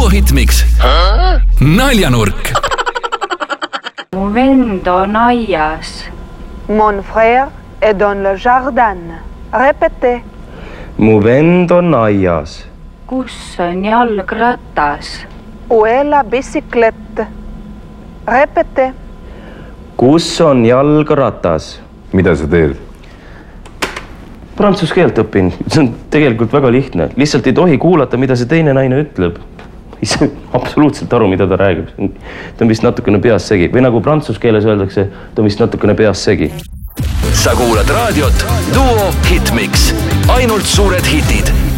Duo Hitmix. Naljanurk. Mu vend on aias. Mon frère est dans le jardin. Répétez. Mu vend on aias. Kus on jalgratas? Où est la bicyclette? Répétez. Kus on jalgratas? Mida sa teed? Prantsuse keelt õpin. See on tegelikult väga lihtne. Lihtsalt ei tohi kuulata, mida see teine naine ütleb. Ei saa absoluutselt aru, mida ta räägib. Ta on vist natukene peas segi. Või nagu prantsuse keeles öeldakse, ta on vist natukene peas segi. Sa kuulad raadiot Duo Hitmix. Ainult suured hitid.